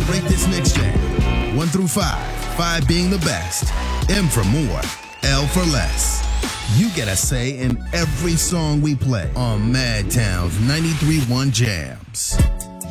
Rate this next jam. 1 through 5. 5 being the best. M for more. L for less. You get a say in every song we play on Madtown's 93.1 Jams.